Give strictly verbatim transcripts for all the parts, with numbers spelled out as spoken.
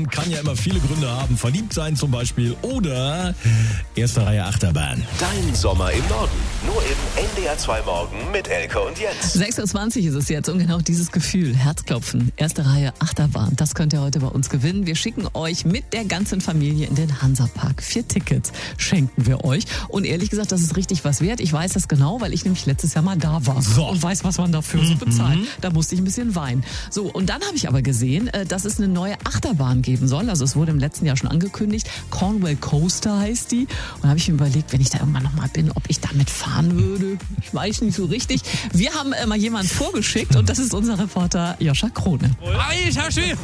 Leben kann ja immer viele Gründe haben. Verliebt sein zum Beispiel oder erste Reihe Achterbahn. Dein Sommer im Norden. Nur im N D R zwei Morgen mit Elke und Jens. sechs Uhr zwanzig ist es jetzt und genau dieses Gefühl, Herzklopfen, erste Reihe Achterbahn, das könnt ihr heute bei uns gewinnen. Wir schicken euch mit der ganzen Familie in den Hansapark. Vier Tickets schenken wir euch und ehrlich gesagt, das ist richtig was wert. Ich weiß das genau, weil ich nämlich letztes Jahr mal da war so. und weiß, was man dafür so bezahlt. Da musste ich ein bisschen weinen. So, und dann habe ich aber gesehen, dass es eine neue Achterbahn geben soll. Also es wurde im letzten Jahr schon angekündigt. Cornwall Coaster heißt die. Und da habe ich mir überlegt, wenn ich da irgendwann nochmal bin, ob ich damit fahren würde. Ich weiß nicht so richtig. Wir haben äh, mal jemanden vorgeschickt und das ist unser Reporter Joscha Krone. Alter Schwede!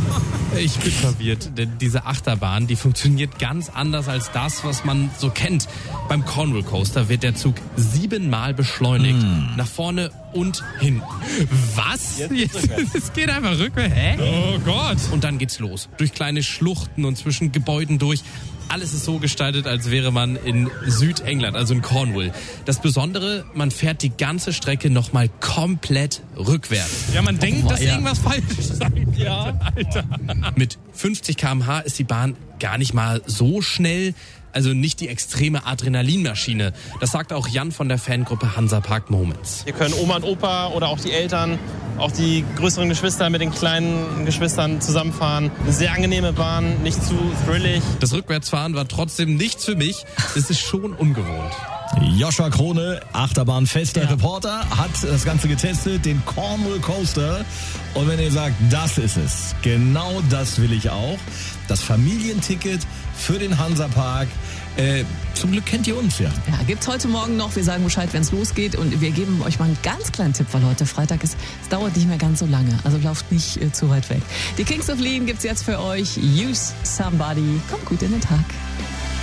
Ich bin verwirrt, denn diese Achterbahn, die funktioniert ganz anders als das, was man so kennt. Beim Cornwall Coaster wird der Zug siebenmal beschleunigt. Mm. Nach vorne und hinten. Was? Es geht einfach rückwärts. Hä? Oh Gott. Und dann geht's los. Durch kleine Schluchten und zwischen Gebäuden durch. Alles ist so gestaltet, als wäre man in Südengland, also in Cornwall. Das Besondere, man fährt die ganze Strecke nochmal komplett rückwärts. Ja, man denkt, dass ja. irgendwas falsch ist. Ja, Alter. Mit fünfzig Kilometer pro Stunde ist die Bahn gar nicht mal so schnell. Also nicht die extreme Adrenalinmaschine. Das sagt auch Jan von der Fangruppe Hansapark Moments. Hier können Oma und Opa oder auch die Eltern, auch die größeren Geschwister mit den kleinen Geschwistern zusammenfahren. Eine sehr angenehme Bahn, nicht zu thrillig. Das Rückwärtsfahren war trotzdem nichts für mich. Es ist schon ungewohnt. Joscha Krone, Achterbahnfester ja. Reporter, hat das Ganze getestet, den Cornwall Coaster. Und wenn ihr sagt, das ist es, genau das will ich auch. Das Familienticket für den Hansapark. Äh, zum Glück kennt ihr uns ja. Ja, gibt's heute Morgen noch. Wir sagen Bescheid, wenn es losgeht. Und wir geben euch mal einen ganz kleinen Tipp, weil heute Freitag ist. Es dauert nicht mehr ganz so lange. Also lauft nicht äh, zu weit weg. Die Kings of Lean gibt's jetzt für euch. Use Somebody. Kommt gut in den Tag.